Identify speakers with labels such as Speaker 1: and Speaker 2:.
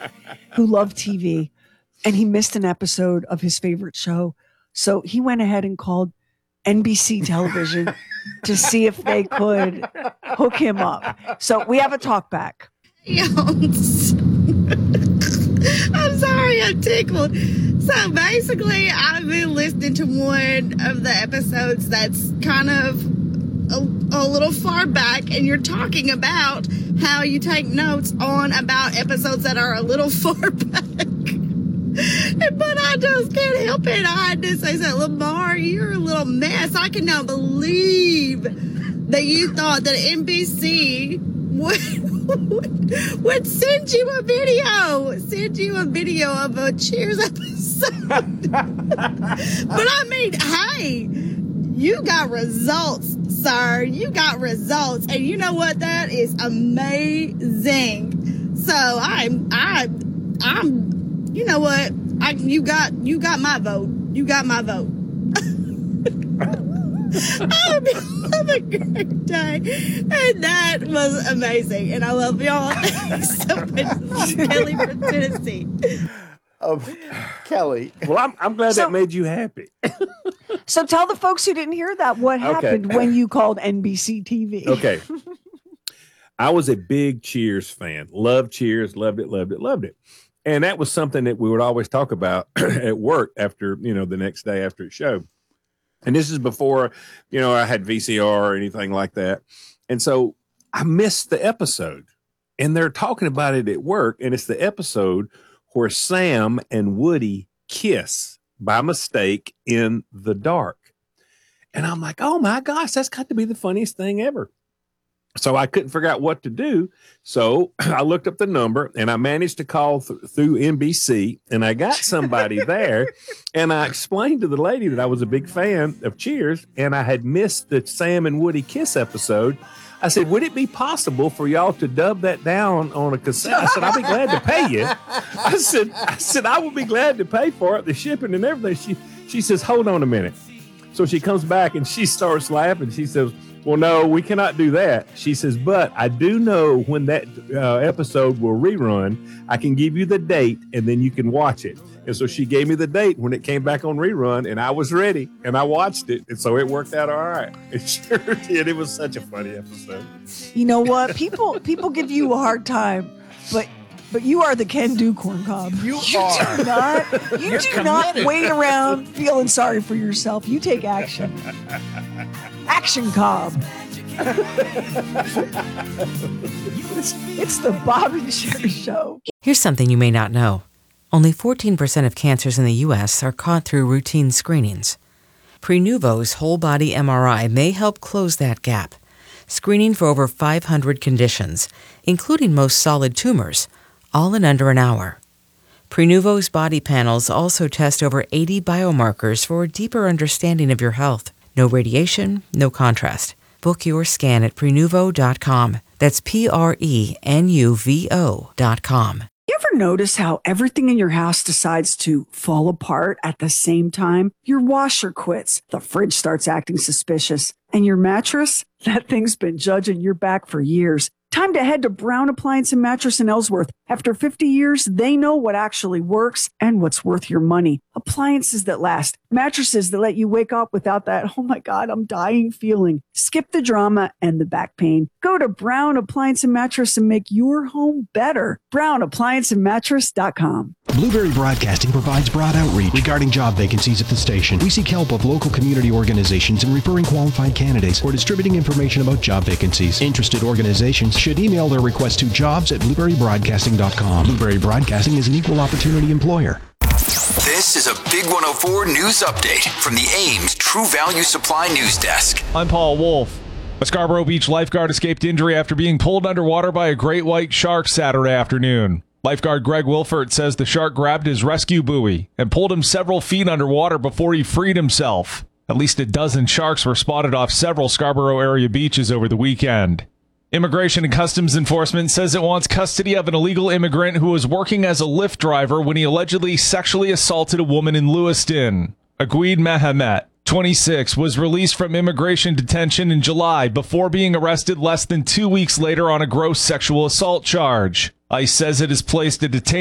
Speaker 1: who loved TV, and he missed an episode of his favorite show. So he went ahead and called NBC television to see if they could hook him up. So we have a talk back.
Speaker 2: I'm sorry, I'm tickled. So basically, I've been listening to one of the episodes that's kind of a little far back, and you're talking about how you take notes on about episodes that are a little far back. But I just can't help it. I had to say that, Lamar, you're a little mess. I cannot believe that you thought that NBC would send you a video of a Cheers episode. But I mean, hey, you got results, sir. You got results, and you know what? That is amazing. So I'm. You know what? You got my vote. You got my vote. Have a great day. And that was amazing. And I love y'all. Thanks so much, Kelly from Tennessee.
Speaker 3: Kelly.
Speaker 4: Well, I'm glad that made you happy.
Speaker 1: So tell the folks who didn't hear that what happened when you called NBC TV.
Speaker 4: Okay. I was a big Cheers fan. Loved Cheers. Loved it. And that was something that we would always talk about at work after, the next day after it showed. And this is before, I had VCR or anything like that. And so I missed the episode. And they're talking about it at work. And it's the episode where Sam and Woody kiss by mistake in the dark. And I'm like, oh my gosh, that's got to be the funniest thing ever. So I couldn't figure out what to do. So I looked up the number and I managed to call through NBC, and I got somebody there. And I explained to the lady that I was a big fan of Cheers and I had missed the Sam and Woody kiss episode. I said, would it be possible for y'all to dub that down on a cassette? I said, I'll be glad to pay you. I said, I will be glad to pay for it, the shipping and everything. She says, hold on a minute. So she comes back and she starts laughing. She says, well, no, we cannot do that. She says, but I do know when that episode will rerun. I can give you the date and then you can watch it. And so she gave me the date when it came back on rerun, and I was ready and I watched it. And so it worked out all right. It sure did. It was such a funny episode.
Speaker 1: You know what? People give you a hard time, but you are the can-do corn cob. You do not wait around feeling sorry for yourself. You take action. Action Cobb. It's the Bob and Sherry Show.
Speaker 5: Here's something you may not know. Only 14% of cancers in the U.S. are caught through routine screenings. Prenuvo's whole-body MRI may help close that gap, screening for over 500 conditions, including most solid tumors, all in under an hour. Prenuvo's body panels also test over 80 biomarkers for a deeper understanding of your health. No radiation, no contrast. Book your scan at Prenuvo.com. That's Prenuvo.com.
Speaker 1: You ever notice how everything in your house decides to fall apart at the same time? Your washer quits, the fridge starts acting suspicious, and your mattress? That thing's been judging your back for years. Time to head to Brown Appliance and Mattress in Ellsworth. After 50 years, they know what actually works and what's worth your money. Appliances that last. Mattresses that let you wake up without that, oh my God, I'm dying feeling. Skip the drama and the back pain. Go to Brown Appliance and Mattress and make your home better. BrownApplianceandMattress.com.
Speaker 6: Blueberry Broadcasting provides broad outreach regarding job vacancies at the station. We seek help of local community organizations in referring qualified candidates or distributing information about job vacancies. Interested organizations should email their request to jobs@blueberrybroadcasting.com. Blueberry Broadcasting is an equal opportunity employer.
Speaker 7: This is a Big 104 news update from the Ames True Value Supply News Desk.
Speaker 8: I'm Paul Wolf. A Scarborough Beach lifeguard escaped injury after being pulled underwater by a great white shark Saturday afternoon. Lifeguard Greg Wilford says the shark grabbed his rescue buoy and pulled him several feet underwater before he freed himself. At least a dozen sharks were spotted off several Scarborough area beaches over the weekend. Immigration and Customs Enforcement says it wants custody of an illegal immigrant who was working as a Lyft driver when he allegedly sexually assaulted a woman in Lewiston. Aguid Mehamet, 26, was released from immigration detention in July before being arrested less than 2 weeks later on a gross sexual assault charge. ICE says it has placed a detainee